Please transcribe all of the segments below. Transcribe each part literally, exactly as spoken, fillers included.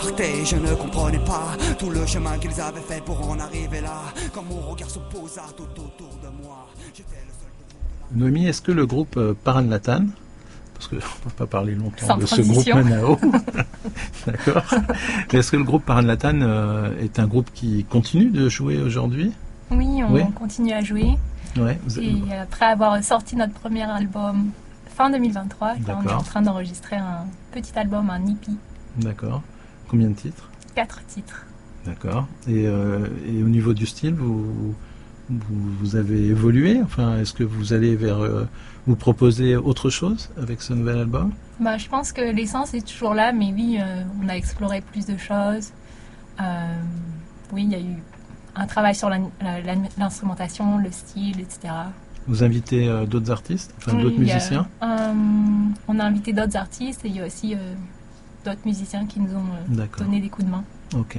partaient, je ne comprenais pas tout le chemin qu'ils avaient fait pour en arriver là. Quand mon regard se posa tout autour de moi, j'étais le seul. Noémie, est-ce que le groupe euh, Paranlatan, parce qu'on ne va pas parler longtemps Sans de transition. ce groupe Manao, d'accord, mais est-ce que le groupe Paranlatan euh, est un groupe qui continue de jouer aujourd'hui? Oui, on Oui. continue à jouer. Ouais, vous avez- Et après avoir sorti notre premier album fin deux mille vingt-trois, là, on est D'accord. en train d'enregistrer un petit album, un E P, D'accord. Combien de titres? quatre titres. D'accord. Et, euh, et au niveau du style, vous, vous, vous avez évolué? Enfin, est-ce que vous allez vers... euh, vous proposer autre chose avec ce nouvel album? Bah, je pense que l'essence est toujours là, mais oui, euh, on a exploré plus de choses. Euh, oui, il y a eu un travail sur la- la- la- l'instrumentation, le style, et cetera. Vous invitez euh, d'autres artistes, enfin Oui, d'autres il y a, musiciens? euh, on a invité d'autres artistes et il y a aussi euh, d'autres musiciens qui nous ont euh, D'accord. donné des coups de main. Ok.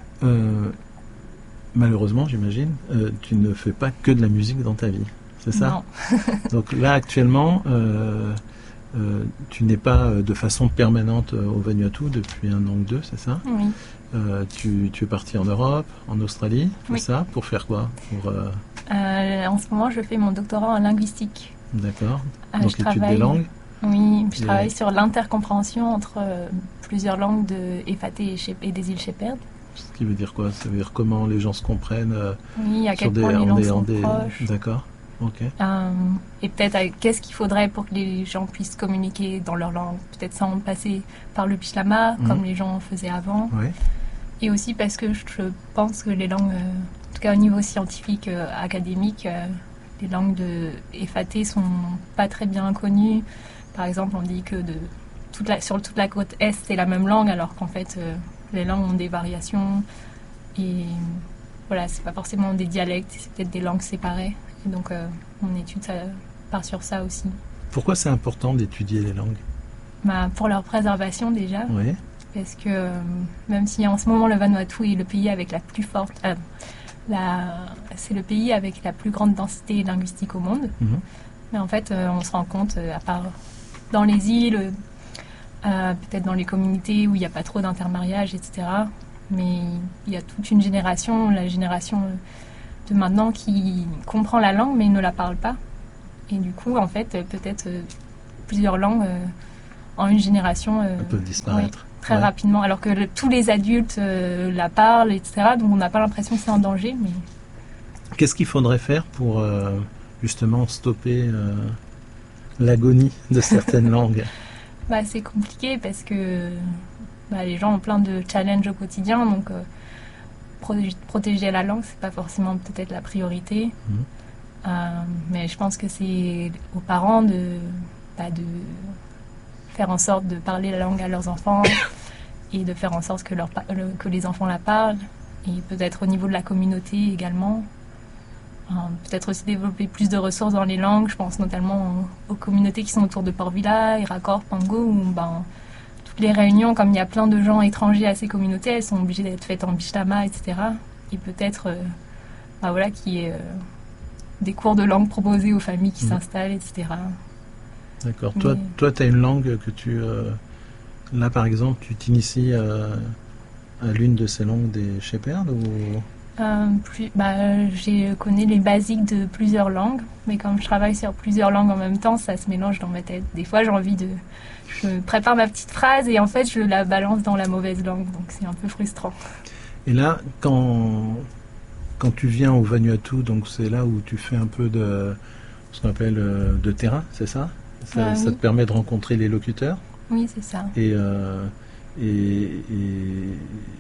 Euh, malheureusement, j'imagine, euh, tu ne fais pas que de la musique dans ta vie, c'est ça? Non. Donc là, actuellement, euh, euh, tu n'es pas euh, de façon permanente euh, au Vanuatu depuis un an ou deux, c'est ça? Oui. Euh, tu, tu es parti en Europe, en Australie, c'est Oui. ça? Pour faire quoi? Pour, euh, Euh, en ce moment, je fais mon doctorat en linguistique. D'accord. Euh, Donc je études travaille- des langues. Oui, je Et- travaille sur l'intercompréhension entre euh, plusieurs langues de Efate et, Shep- et des îles Shepherd. Ce qui veut dire quoi? Ça veut dire comment les gens se comprennent euh, Oui, à sur quel des, point les en langues des, en sont des- proches. D'accord. Ok. Euh, et peut-être euh, qu'est-ce qu'il faudrait pour que les gens puissent communiquer dans leur langue. Peut-être sans passer par le pishlama, Mhm. comme les gens faisaient avant. Ouais. Et aussi parce que je pense que les langues, euh, en tout cas au niveau scientifique, euh, académique, euh, les langues de Efate sont pas très bien connues. Par exemple, on dit que de toute la, sur toute la côte est, c'est la même langue, alors qu'en fait, euh, les langues ont des variations. Et voilà, c'est pas forcément des dialectes, c'est peut-être des langues séparées. Et donc, euh, mon étude ça part sur ça aussi. Pourquoi c'est important d'étudier les langues? Bah, pour leur préservation déjà. Oui. Parce que euh, même si en ce moment le Vanuatu est le pays avec la plus forte, euh, la, c'est le pays avec la plus grande densité linguistique au monde, Mhm. mais en fait euh, on se rend compte, euh, à part dans les îles, euh, peut-être dans les communautés où il n'y a pas trop d'intermariage, et cetera. Mais il y a toute une génération, la génération de maintenant qui comprend la langue mais ne la parle pas. Et du coup en fait euh, peut-être euh, plusieurs langues euh, en une génération euh, Elles peuvent disparaître. très Ouais. rapidement, alors que le- tous les adultes euh, la parlent, et cetera. Donc on n'a pas l'impression que c'est en danger, mais Qu'est-ce qu'il faudrait faire pour euh, justement stopper euh, l'agonie de certaines langues? bah, c'est compliqué parce que bah, les gens ont plein de challenges au quotidien, donc euh, pro- protéger la langue, c'est pas forcément peut-être la priorité. Mhm. Euh, mais je pense que c'est aux parents de, bah, de faire en sorte de parler la langue à leurs enfants et de faire en sorte que, leur, pa- le- que les enfants la parlent, et peut-être au niveau de la communauté également. Euh, peut-être aussi développer plus de ressources dans les langues. Je pense notamment aux, aux communautés qui sont autour de Port Vila, Irakor, Pango, où ben, toutes les réunions, comme il y a plein de gens étrangers à ces communautés, elles sont obligées d'être faites en bishlama, et cetera. Et peut-être euh, ben voilà, qu'il y ait euh, des cours de langue proposés aux familles qui Mhm. s'installent, et cetera. D'accord. Toi, Mais- toi, tu as une langue que tu... euh, là, par exemple, tu t'inities à, à l'une de ces langues des Shepherd ou... Euh, plus, bah, je connais les basiques de plusieurs langues, mais comme je travaille sur plusieurs langues en même temps, ça se mélange dans ma tête. Des fois, j'ai envie de... Je prépare ma petite phrase et en fait, je la balance dans la mauvaise langue, donc c'est un peu frustrant. Et là, quand, quand tu viens au Vanuatu, donc c'est là où tu fais un peu de ce qu'on appelle euh, de terrain, c'est ça? Ça, Ah, ça oui. te permet de rencontrer les locuteurs Oui, c'est ça. et, euh, et, et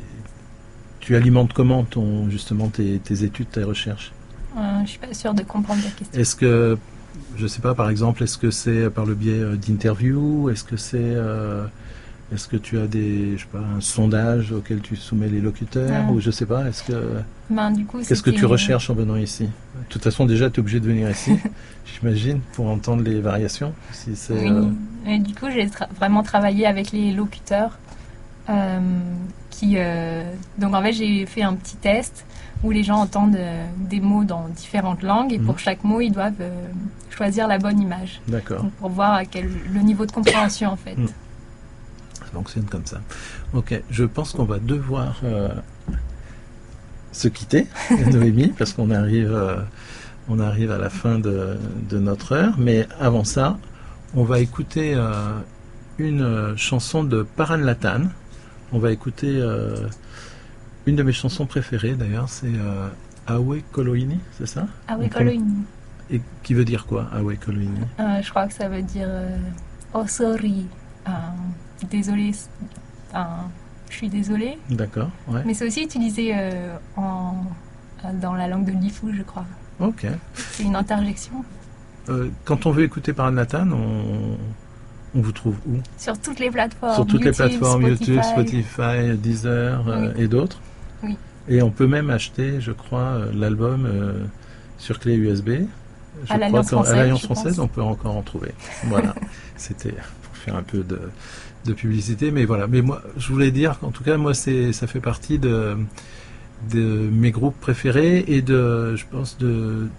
tu alimentes comment ton, justement tes, tes études, tes recherches? Euh, je suis pas sûre de comprendre ta question. Est-ce que, je sais pas, par exemple, est-ce que c'est par le biais euh, d'interviews? Est-ce que c'est, euh, est-ce que tu as des, je sais pas, un sondage auquel tu soumets les locuteurs? Ah. Ou je sais pas, est-ce que, Ben, du coup, qu'est-ce que c'était- tu recherches en venant ici? De toute façon, déjà, tu es obligé de venir ici, j'imagine, pour entendre les variations. Si c'est, Oui. euh, Et du coup, j'ai tra- vraiment travaillé avec les locuteurs. euh, qui, euh, Donc, en fait, j'ai fait un petit test où les gens entendent euh, des mots dans différentes langues et Mhm. pour chaque mot, ils doivent euh, choisir la bonne image. D'accord. Donc, pour voir à quel, le niveau de compréhension, en fait. Mhm. fonctionne comme ça. Ok, je pense qu'on va devoir euh, se quitter, Noémie, parce qu'on arrive, euh, on arrive à la fin de, de notre heure. Mais avant ça, on va écouter euh, une euh, chanson de Paran Latan. On va écouter euh, une de mes chansons préférées, d'ailleurs, c'est euh, Awe Koloini, c'est ça? Awe Koloini. Et qui veut dire quoi, Awe Koloini? euh, Je crois que ça veut dire euh, oh sorry, euh, désolé, euh, je suis désolée. D'accord, ouais. Mais c'est aussi utilisé euh, en, dans la langue de l'Ifu, je crois. Ok. C'est une interjection. Euh, quand on veut écouter Paran Latan, on, on vous trouve où? Sur toutes les plateformes. Sur toutes YouTube, les plateformes, Spotify. YouTube, Spotify, Deezer euh, Oui. et d'autres. Oui. Et on peut même acheter, je crois, euh, l'album euh, sur clé U S B. Je À l'Alliance crois qu'à française, l'Alliance je française, pense. on peut encore en trouver. Voilà. C'était pour faire un peu de, de publicité, mais voilà. Mais moi, je voulais dire qu'en tout cas, moi, c'est, ça fait partie de, de mes groupes préférés et de, je pense, de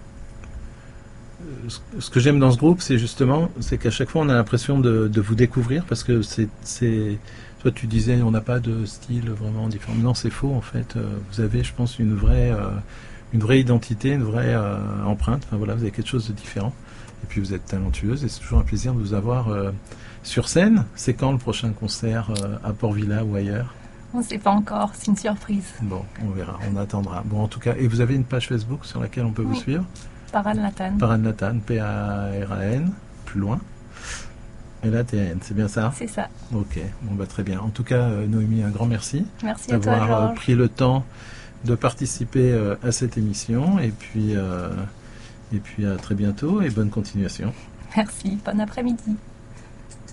ce que j'aime dans ce groupe, c'est justement, c'est qu'à chaque fois, on a l'impression de, de vous découvrir parce que c'est, c'est, toi, tu disais, on n'a pas de style vraiment différent. Non, c'est faux en fait. Vous avez, je pense, une vraie, euh, une vraie identité, une vraie euh, empreinte. Enfin voilà, vous avez quelque chose de différent. Et puis vous êtes talentueuse et c'est toujours un plaisir de vous avoir euh, sur scène. C'est quand le prochain concert euh, à Port-Vila ou ailleurs? On ne sait pas encore, c'est une surprise. Bon, on verra, on attendra. Bon, en tout cas, et vous avez une page Facebook sur laquelle on peut Oui. vous suivre? Paran Latan. Paran Latan, P A R A N, plus loin. Et là, T A N, c'est bien ça? C'est ça. Ok, bon bah très bien. En tout cas, euh, Noémie, un grand merci Merci à toi, d'avoir euh, Georges. pris le temps de participer euh, à cette émission. Et puis, euh, et puis à très bientôt et bonne continuation. Merci. Bon après-midi.